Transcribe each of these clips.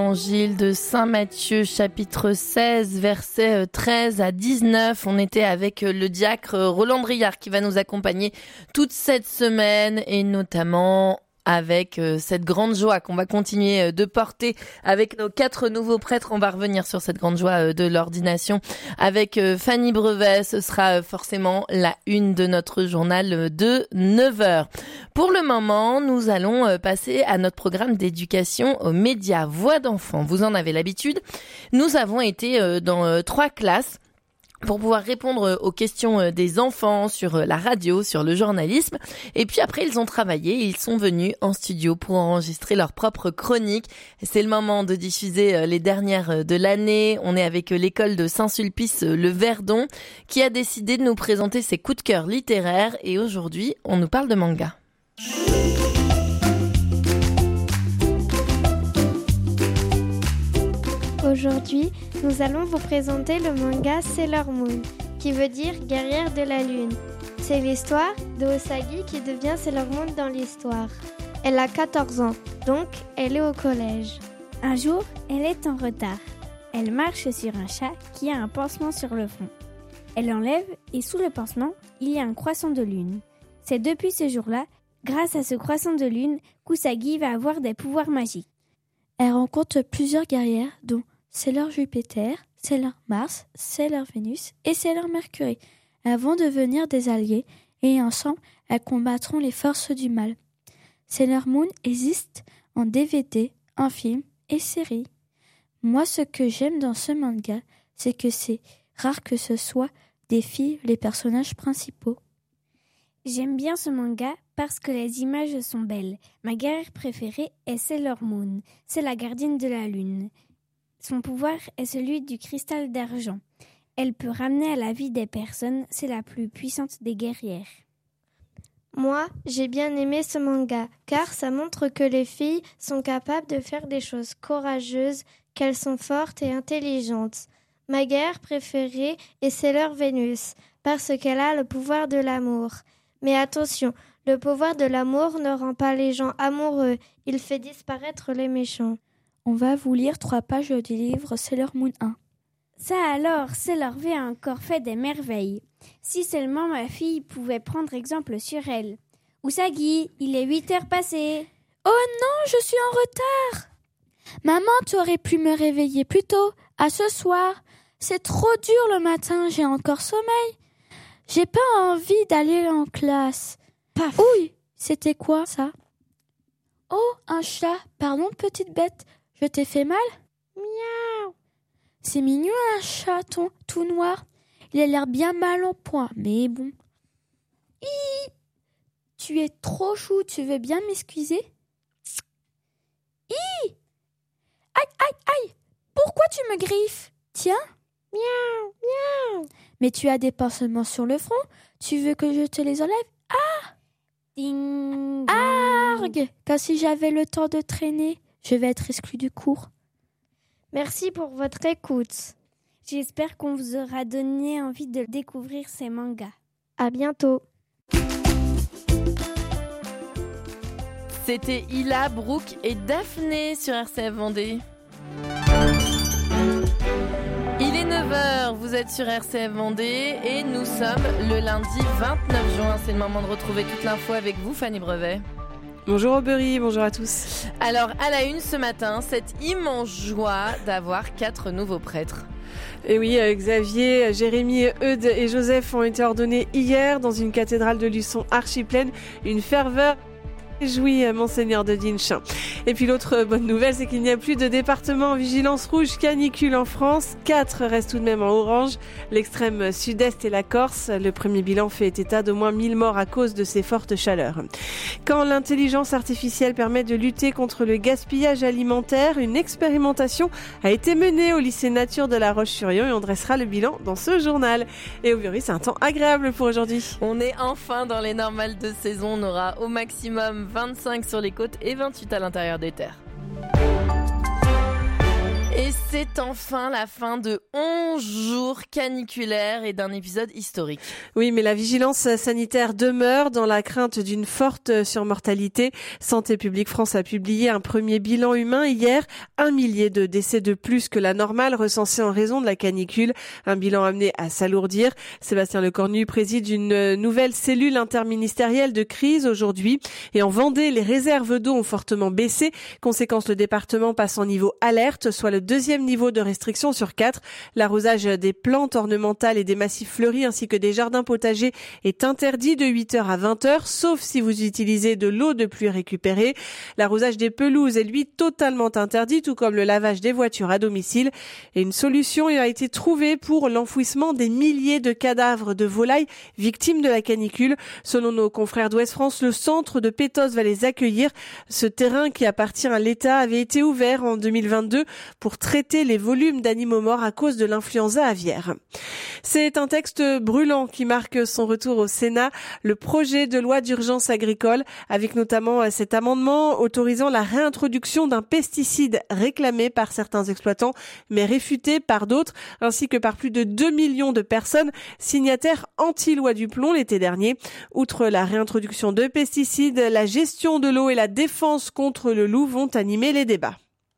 l'évangile de Saint Matthieu, chapitre 16, versets 13 à 19. On était avec le diacre Roland Driard qui va nous accompagner toute cette semaine et notamment avec cette grande joie qu'on va continuer de porter avec nos 4 nouveaux prêtres. On va revenir sur cette grande joie de l'ordination avec Fanny Brevet. Ce sera forcément la une de notre journal de 9h. Pour le moment, nous allons passer à notre programme d'éducation aux médias Voix d'enfants. Vous en avez l'habitude. Nous avons été dans 3 classes pour pouvoir répondre aux questions des enfants sur la radio, sur le journalisme. Et puis après, ils ont travaillé et ils sont venus en studio pour enregistrer leur propre chronique. C'est le moment de diffuser les dernières de l'année. On est avec l'école de Saint-Sulpice Le Verdon qui a décidé de nous présenter ses coups de cœur littéraires. Et aujourd'hui, on nous parle de manga. Aujourd'hui, nous allons vous présenter le manga Sailor Moon, qui veut dire guerrière de la lune. C'est l'histoire de Osagi qui devient Sailor Moon dans l'histoire. Elle a 14 ans, donc elle est au collège. Un jour, elle est en retard. Elle marche sur un chat qui a un pansement sur le front. Elle l'enlève et sous le pansement, il y a un croissant de lune. C'est depuis ce jour-là, grâce à ce croissant de lune, qu'Usagi va avoir des pouvoirs magiques. Elle rencontre plusieurs guerrières, dont Sailor Jupiter, Sailor Mars, Sailor Vénus et Sailor Mercury. Elles vont devenir des alliés et ensemble, elles combattront les forces du mal. Sailor Moon existe en DVD, en film et série. Moi, ce que j'aime dans ce manga, c'est que c'est rare que ce soit des filles les personnages principaux. J'aime bien ce manga parce que les images sont belles. Ma guerrière préférée est Sailor Moon. C'est la gardienne de la lune. Son pouvoir est celui du cristal d'argent. Elle peut ramener à la vie des personnes. C'est la plus puissante des guerrières. Moi, j'ai bien aimé ce manga, car ça montre que les filles sont capables de faire des choses courageuses, qu'elles sont fortes et intelligentes. Ma guerrière préférée est Sailor Vénus, parce qu'elle a le pouvoir de l'amour. Mais attention, le pouvoir de l'amour ne rend pas les gens amoureux, il fait disparaître les méchants. On va vous lire 3 pages du livre Sailor Moon 1. Ça alors, Sailor V a encore fait des merveilles. Si seulement ma fille pouvait prendre exemple sur elle. Usagi, il est 8h passées. Oh non, je suis en retard. Maman, tu aurais pu me réveiller plus tôt, à ce soir. C'est trop dur le matin, j'ai encore sommeil. J'ai pas envie d'aller en classe. Paf. Oui, c'était quoi ça? Oh, un chat. Pardon, petite bête. Je t'ai fait mal? Miaou. C'est mignon un chaton tout noir. Il a l'air bien mal en point, mais bon. Hi. Tu es trop chou, tu veux bien m'excuser? Hi. Aïe, aïe, aïe. Pourquoi tu me griffes? Tiens. Miaou, miaou. Mais tu as des pansements sur le front. Tu veux que je te les enlève? Ah! Ding, ding. Argue! Comme si j'avais le temps de traîner. Je vais être exclue du cours. Merci pour votre écoute. J'espère qu'on vous aura donné envie de découvrir ces mangas. À bientôt. C'était Ila, Brooke et Daphné sur RCF Vendée. Il est 9h, vous êtes sur RCF Vendée et nous sommes le lundi 29 juin. C'est le moment de retrouver toute l'info avec vous, Fanny Brevet. Bonjour Aubery, bonjour à tous. Alors, à la une ce matin, cette immense joie d'avoir 4 nouveaux prêtres. Et oui, Xavier, Jérémy, Eudes et Joseph ont été ordonnés hier dans une cathédrale de Luçon archi-pleine. Une ferveur réjouit Monseigneur de Dinch. Et puis l'autre bonne nouvelle, c'est qu'il n'y a plus de département en vigilance rouge canicule en France. 4 restent tout de même en orange, l'extrême sud-est et la Corse. Le premier bilan fait état d'au moins 1000 morts à cause de ces fortes chaleurs. Quand l'intelligence artificielle permet de lutter contre le gaspillage alimentaire, une expérimentation a été menée au lycée Nature de La Roche-sur-Yon et on dressera le bilan dans ce journal. Et Aubery, c'est un temps agréable pour aujourd'hui. On est enfin dans les normales de saison, on aura au maximum 25 sur les côtes et 28 à l'intérieur des terres. Et c'est c'est enfin la fin de 11 jours caniculaires et d'un épisode historique. Oui, mais la vigilance sanitaire demeure dans la crainte d'une forte surmortalité. Santé publique France a publié un premier bilan humain hier. 1 millier de décès de plus que la normale recensés en raison de la canicule. Un bilan amené à s'alourdir. Sébastien Lecornu préside une nouvelle cellule interministérielle de crise aujourd'hui. Et en Vendée, les réserves d'eau ont fortement baissé. Conséquence, le département passe en niveau alerte, soit le 2e niveau de restriction sur 4. L'arrosage des plantes ornementales et des massifs fleuris ainsi que des jardins potagers est interdit de 8h à 20h, sauf si vous utilisez de l'eau de pluie récupérée. L'arrosage des pelouses est lui totalement interdit, tout comme le lavage des voitures à domicile. Et une solution a été trouvée pour l'enfouissement des milliers de cadavres de volailles victimes de la canicule. Selon nos confrères d'Ouest France, le centre de Pétos va les accueillir. Ce terrain qui appartient à l'État avait été ouvert en 2022 pour traiter les volumes d'animaux morts à cause de l'influenza aviaire. C'est un texte brûlant qui marque son retour au Sénat, le projet de loi d'urgence agricole, avec notamment cet amendement autorisant la réintroduction d'un pesticide réclamé par certains exploitants, mais réfuté par d'autres, ainsi que par plus de 2 millions de personnes signataires anti-loi du plomb l'été dernier. Outre la réintroduction de pesticides, la gestion de l'eau et la défense contre le loup vont animer les débats.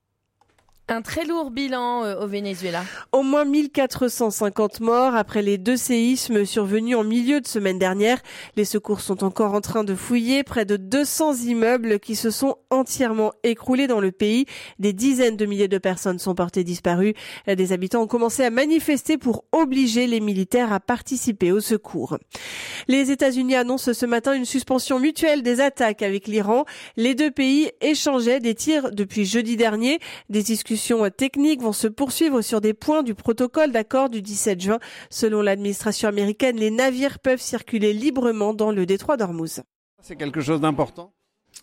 Un très lourd bilan au Venezuela. Au moins 1450 morts après les 2 séismes survenus en milieu de semaine dernière. Les secours sont encore en train de fouiller près de 200 immeubles qui se sont entièrement écroulés dans le pays. Des dizaines de milliers de personnes sont portées disparues. Des habitants ont commencé à manifester pour obliger les militaires à participer au secours. Les États-Unis annoncent ce matin une suspension mutuelle des attaques avec l'Iran. Les 2 pays échangeaient des tirs depuis jeudi dernier. Des discussions techniques vont se poursuivre sur des points du protocole d'accord du 17 juin. Selon l'administration américaine, les navires peuvent circuler librement dans le détroit d'Ormuz. C'est quelque chose d'important.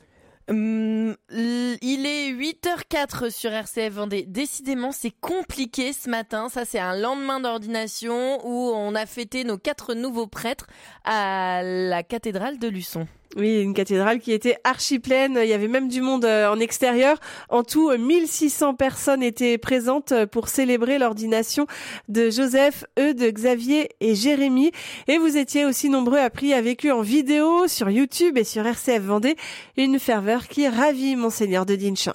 Il est 8h04 sur RCF Vendée. Décidément, c'est compliqué ce matin. Ça, c'est un lendemain d'ordination où on a fêté nos 4 nouveaux prêtres à la cathédrale de Luçon. Oui, une cathédrale qui était archi pleine. Il y avait même du monde en extérieur. En tout, 1600 personnes étaient présentes pour célébrer l'ordination de Joseph, Eudes, Xavier et Jérémie. Et vous étiez aussi nombreux à prier avec eux en vidéo sur YouTube et sur RCF Vendée. Une ferveur qui ravit Monseigneur de Dinchin.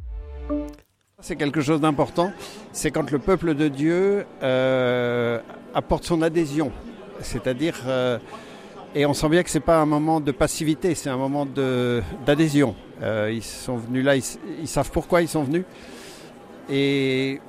C'est quelque chose d'important. C'est quand le peuple de Dieu apporte son adhésion. C'est-à-dire... Et on sent bien que c'est pas un moment de passivité, c'est un moment d'adhésion. Ils sont venus là, ils savent pourquoi ils sont venus. Et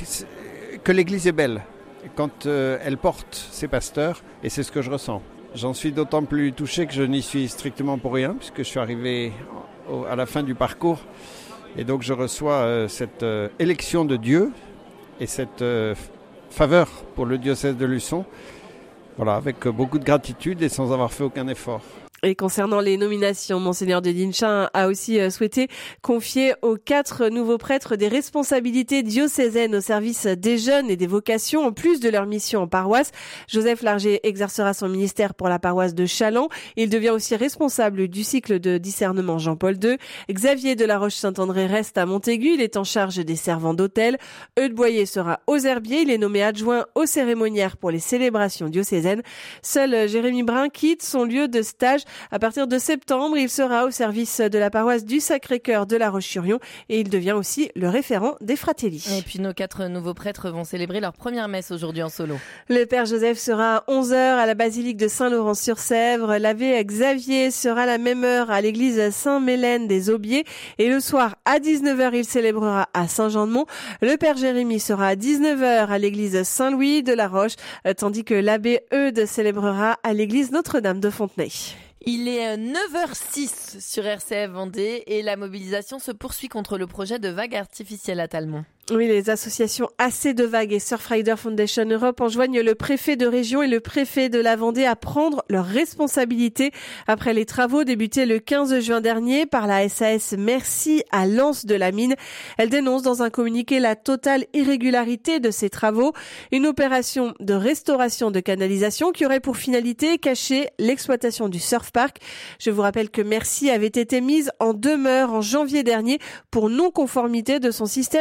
que l'Église est belle quand elle porte ses pasteurs, et c'est ce que je ressens. J'en suis d'autant plus touché que je n'y suis strictement pour rien, puisque je suis arrivé à la fin du parcours. Et donc je reçois cette élection de Dieu et cette faveur pour le diocèse de Luçon. Voilà, avec beaucoup de gratitude et sans avoir fait aucun effort. Et concernant les nominations, Monseigneur de Dinchin a aussi souhaité confier aux 4 nouveaux prêtres des responsabilités diocésaines au service des jeunes et des vocations, en plus de leur mission en paroisse. Joseph Larger exercera son ministère pour la paroisse de Chaland. Il devient aussi responsable du cycle de discernement Jean-Paul II. Xavier de la Roche-Saint-André reste à Montaigu. Il est en charge des servants d'hôtel. Eudes Boyer sera aux Herbiers. Il est nommé adjoint aux cérémoniaires pour les célébrations diocésaines. Seul Jérémie Brun quitte son lieu de stage. À partir de septembre, il sera au service de la paroisse du Sacré-Cœur de La Roche-sur-Yon et il devient aussi le référent des Fratelli. Et puis nos 4 nouveaux prêtres vont célébrer leur première messe aujourd'hui en solo. Le Père Joseph sera à 11h à la basilique de Saint-Laurent-sur-Sèvre. L'abbé Xavier sera à la même heure à l'église Saint-Mélène des Aubiers. Et le soir à 19h, il célébrera à Saint-Jean-de-Mont. Le Père Jérémie sera à 19h à l'église Saint-Louis de la Roche, tandis que l'abbé Eudes célébrera à l'église Notre-Dame de Fontenay. Il est 9h06 sur RCF Vendée et la mobilisation se poursuit contre le projet de vague artificielle à Talmont. Oui, les associations Assez de Vagues et Surfrider Foundation Europe enjoignent le préfet de région et le préfet de la Vendée à prendre leurs responsabilités après les travaux débutés le 15 juin dernier par la SAS Merci à Lens de la Mine. Elle dénonce dans un communiqué la totale irrégularité de ces travaux, une opération de restauration de canalisation qui aurait pour finalité caché l'exploitation du surf park. Je vous rappelle que Merci avait été mise en demeure en janvier dernier pour non-conformité de son système de prélèvement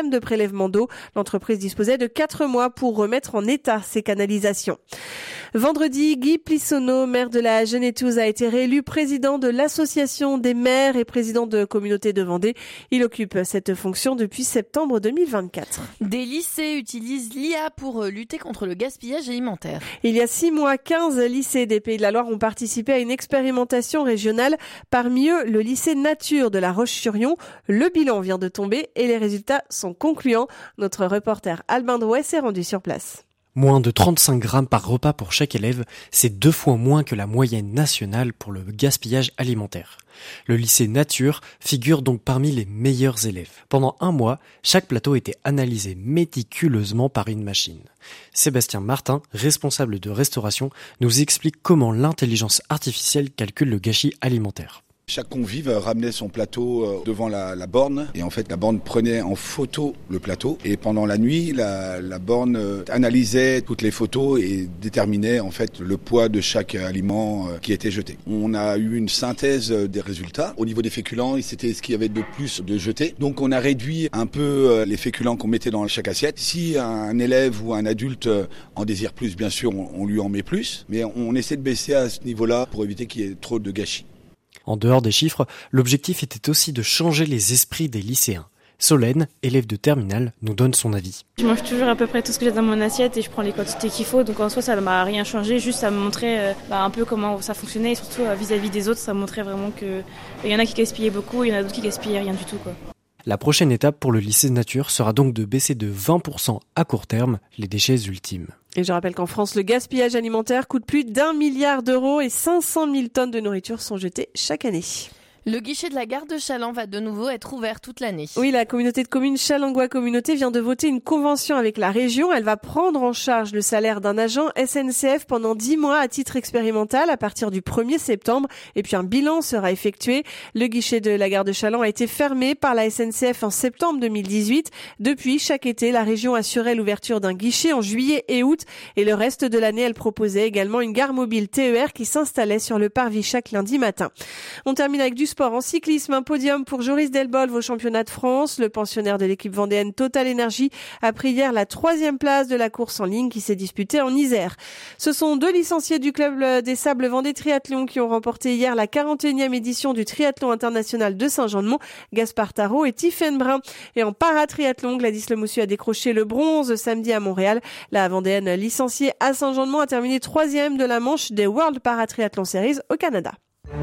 prélèvement d'eau. L'entreprise disposait de 4 mois pour remettre en état ses canalisations. Vendredi, Guy Plissonneau, maire de la Genétouse, a été réélu président de l'association des maires et président de communauté de Vendée. Il occupe cette fonction depuis septembre 2024. Des lycées utilisent l'IA pour lutter contre le gaspillage alimentaire. Il y a 6 mois, 15 lycées des Pays de la Loire ont participé à une expérimentation régionale. Parmi eux, le lycée Nature de La Roche-sur-Yon. Le bilan vient de tomber et les résultats sont concluants. Notre reporter Albin Drouet s'est rendu sur place. Moins de 35 grammes par repas pour chaque élève, c'est 2 fois moins que la moyenne nationale pour le gaspillage alimentaire. Le lycée Nature figure donc parmi les meilleurs élèves. Pendant 1 mois, chaque plateau était analysé méticuleusement par une machine. Sébastien Martin, responsable de restauration, nous explique comment l'intelligence artificielle calcule le gâchis alimentaire. Chaque convive ramenait son plateau devant la borne et en fait la borne prenait en photo le plateau et pendant la nuit la borne analysait toutes les photos et déterminait en fait le poids de chaque aliment qui était jeté. On a eu une synthèse des résultats. Au niveau des féculents, c'était ce qu'il y avait de plus de jeté. Donc on a réduit un peu les féculents qu'on mettait dans chaque assiette. Si un élève ou un adulte en désire plus, bien sûr, on lui en met plus, mais on essaie de baisser à ce niveau-là pour éviter qu'il y ait trop de gâchis. En dehors des chiffres, l'objectif était aussi de changer les esprits des lycéens. Solène, élève de terminale, nous donne son avis. Je mange toujours à peu près tout ce que j'ai dans mon assiette et je prends les quantités qu'il faut. Donc en soi, ça ne m'a rien changé, juste ça me montrait un peu comment ça fonctionnait et surtout vis-à-vis des autres, ça montrait vraiment qu'il y en a qui gaspillaient beaucoup, il y en a d'autres qui gaspillaient rien du tout, quoi. La prochaine étape pour le lycée Nature sera donc de baisser de 20% à court terme les déchets ultimes. Et je rappelle qu'en France, le gaspillage alimentaire coûte plus d'1 milliard d'euros et 500 000 tonnes de nourriture sont jetées chaque année. Le guichet de la gare de Chaland va de nouveau être ouvert toute l'année. Oui, la communauté de communes Chalangois Communauté vient de voter une convention avec la région. Elle va prendre en charge le salaire d'un agent SNCF pendant 10 mois à titre expérimental à partir du 1er septembre. Et puis un bilan sera effectué. Le guichet de la gare de Chaland a été fermé par la SNCF en septembre 2018. Depuis, chaque été, la région assurait l'ouverture d'un guichet en juillet et août. Et le reste de l'année, elle proposait également une gare mobile TER qui s'installait sur le parvis chaque lundi matin. On termine avec du sport. En cyclisme, un podium pour Joris Delbolve au championnat de France. Le pensionnaire de l'équipe vendéenne Total Energy a pris hier la 3e place de la course en ligne qui s'est disputée en Isère. Ce sont 2 licenciés du club des Sables Vendée Triathlon qui ont remporté hier la 41e édition du triathlon international de Saint-Jean-de-Mont, Gaspard Tarot et Tiffaine Brun. Et en paratriathlon, Gladys Lemoussu a décroché le bronze samedi à Montréal. La vendéenne licenciée à Saint-Jean-de-Mont a terminé 3e de la manche des World Paratriathlon Series au Canada.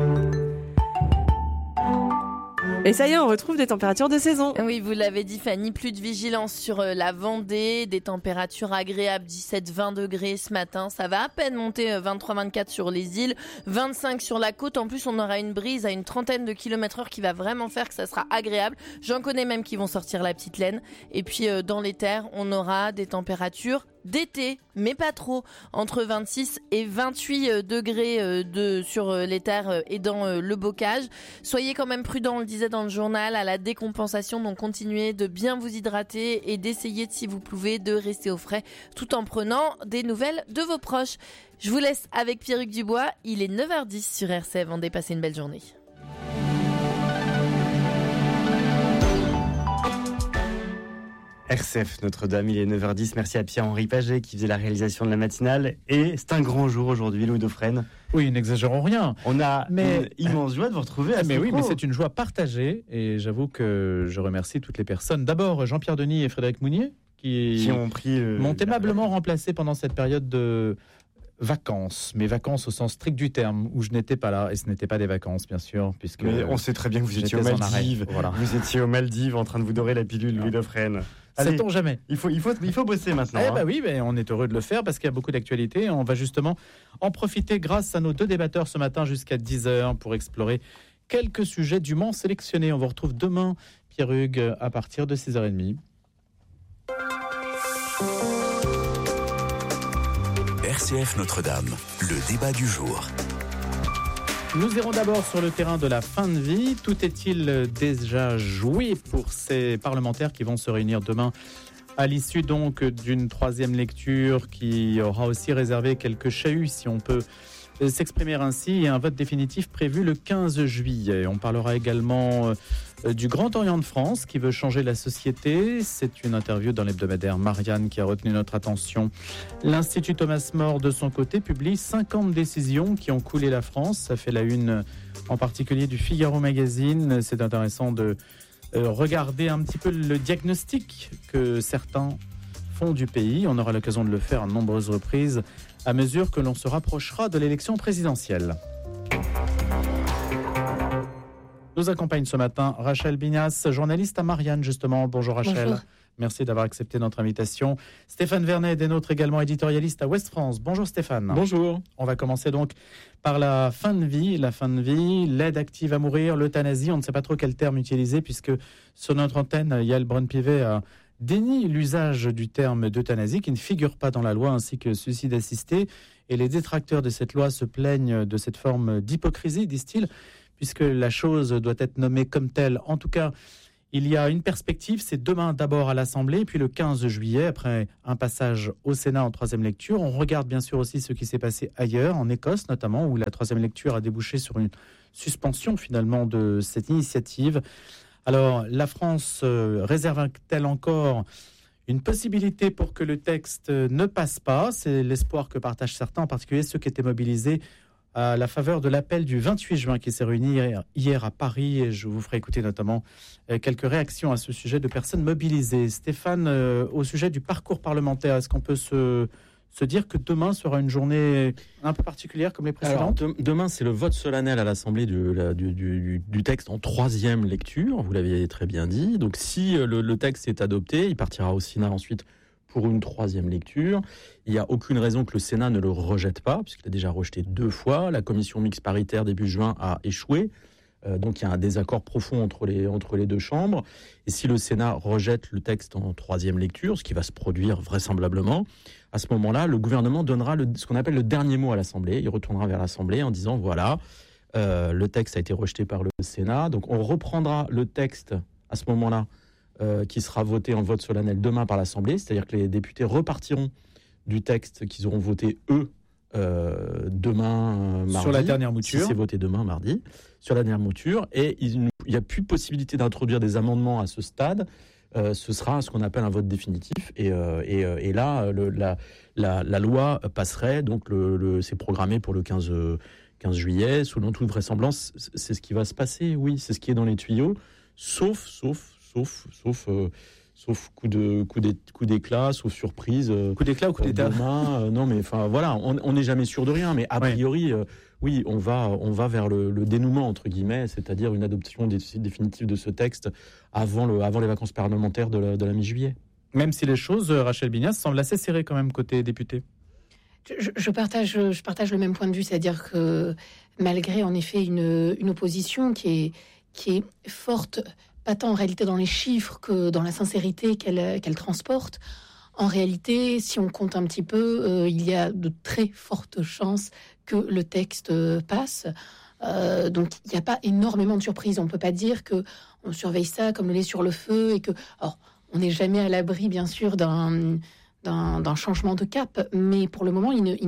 Et ça y est, on retrouve des températures de saison. Oui, vous l'avez dit Fanny, plus de vigilance sur la Vendée, des températures agréables, 17-20 degrés ce matin. Ça va à peine monter 23-24 sur les îles, 25 sur la côte. En plus, on aura une brise à une 30aine de km/h qui va vraiment faire que ça sera agréable. J'en connais même qui vont sortir la petite laine. Et puis dans les terres, on aura des températures d'été, mais pas trop, entre 26 et 28 degrés sur les terres et dans le bocage. Soyez quand même prudents, on le disait dans le journal, à la décompensation, donc continuez de bien vous hydrater et d'essayer, si vous pouvez, de rester au frais tout en prenant des nouvelles de vos proches. Je vous laisse avec Pierruc Dubois, il est 9h10 sur RCF, Vendée, passez une belle journée. RCF Notre-Dame, il est 9h10. Merci à Pierre-Henri Paget qui faisait la réalisation de la matinale. Et c'est un grand jour aujourd'hui, Louis Dauphren. Oui, n'exagérons rien. On a une immense joie de vous retrouver à ce micro. Oui, mais c'est une joie partagée. Et j'avoue que je remercie toutes les personnes. D'abord, Jean-Pierre Denis et Frédéric Mounier qui m'ont aimablement remplacé pendant cette période de vacances, mais vacances au sens strict du terme, où je n'étais pas là, et ce n'étaient pas des vacances, bien sûr, puisque... Mais on sait très bien que vous étiez aux Maldives, voilà. Vous étiez aux Maldives en train de vous dorer la pilule, Louis Dauphren. Sait-on jamais. Il faut bosser maintenant. Oui, on est heureux de le faire parce qu'il y a beaucoup d'actualités. On va justement en profiter grâce à nos 2 débatteurs ce matin jusqu'à 10h pour explorer quelques sujets dûment sélectionnés. On vous retrouve demain, Pierre Hugues, à partir de 6h30. RCF Notre-Dame, le débat du jour. Nous irons d'abord sur le terrain de la fin de vie. Tout est-il déjà joué pour ces parlementaires qui vont se réunir demain à l'issue donc d'une 3e lecture qui aura aussi réservé quelques chahuts, si on peut s'exprimer ainsi et un vote définitif prévu le 15 juillet. On parlera également du Grand Orient de France qui veut changer la société. C'est une interview dans l'hebdomadaire Marianne qui a retenu notre attention. L'Institut Thomas More, de son côté, publie 50 décisions qui ont coulé la France. Ça fait la une en particulier du Figaro Magazine. C'est intéressant de regarder un petit peu le diagnostic que certains font du pays. On aura l'occasion de le faire à de nombreuses reprises à mesure que l'on se rapprochera de l'élection présidentielle. Nous accompagne ce matin Rachel Bignas, journaliste à Marianne justement. Bonjour Rachel. Bonjour. Merci d'avoir accepté notre invitation. Stéphane Vernet est notre également éditorialiste à Ouest France. Bonjour Stéphane. Bonjour. On va commencer donc par la fin de vie. La fin de vie, l'aide active à mourir, l'euthanasie. On ne sait pas trop quel terme utiliser puisque sur notre antenne, Yael Braun-Pivet a dénie l'usage du terme d'euthanasie qui ne figure pas dans la loi, ainsi que suicide assisté. Et les détracteurs de cette loi se plaignent de cette forme d'hypocrisie, disent-ils, puisque la chose doit être nommée comme telle. En tout cas, il y a une perspective, c'est demain d'abord à l'Assemblée, puis le 15 juillet, après un passage au Sénat en troisième lecture. On regarde bien sûr aussi ce qui s'est passé ailleurs, en Écosse notamment, où la troisième lecture a débouché sur une suspension finalement de cette initiative. Alors, la France réserve-t-elle encore une possibilité pour que le texte ne passe pas? C'est l'espoir que partagent certains, en particulier ceux qui étaient mobilisés à la faveur de l'appel du 28 juin qui s'est réuni hier à Paris. Et je vous ferai écouter notamment quelques réactions à ce sujet de personnes mobilisées. Stéphane, au sujet du parcours parlementaire, est-ce qu'on peut se dire que demain sera une journée un peu particulière comme les précédentes? Alors, demain, c'est le vote solennel à l'Assemblée du texte en troisième lecture, vous l'aviez très bien dit. Donc si le texte est adopté, il partira au Sénat ensuite pour une troisième lecture. Il n'y a aucune raison que le Sénat ne le rejette pas, puisqu'il a déjà rejeté 2 fois. La commission mixte paritaire début juin a échoué. Donc il y a un désaccord profond entre les deux chambres. Et si le Sénat rejette le texte en troisième lecture, ce qui va se produire vraisemblablement, à ce moment-là, le gouvernement donnera ce qu'on appelle le dernier mot à l'Assemblée. Il retournera vers l'Assemblée en disant voilà, le texte a été rejeté par le Sénat. Donc on reprendra le texte à ce moment-là qui sera voté en vote solennel demain par l'Assemblée. C'est-à-dire que les députés repartiront du texte qu'ils auront voté eux demain mardi. Sur la dernière mouture. Si c'est voté demain mardi, sur la dernière mouture. Et il n'y a plus possibilité d'introduire des amendements à ce stade. Ce sera ce qu'on appelle un vote définitif. Et là, la loi passerait. Donc c'est programmé pour le 15 juillet. Selon toute vraisemblance, c'est ce qui va se passer. Oui, c'est ce qui est dans les tuyaux. Sauf coup d'éclat, sauf surprise. Coup d'éclat ou coup d'état non, mais enfin voilà, on n'est jamais sûr de rien, mais a priori, oui, on va vers le dénouement entre guillemets, c'est-à-dire une adoption définitive de ce texte avant les vacances parlementaires de la mi-juillet. Même si les choses, Rachel Bignas, semblent assez serrées quand même côté député. Je partage le même point de vue, c'est-à-dire que malgré en effet une opposition qui est forte, pas tant en réalité dans les chiffres que dans la sincérité qu'elle transporte. En réalité, si on compte un petit peu, il y a de très fortes chances que le texte passe. Donc, il n'y a pas énormément de surprises. On ne peut pas dire qu'on surveille ça comme le lait sur le feu et que... Alors, on n'est jamais à l'abri, bien sûr, d'un changement de cap, mais pour le moment, il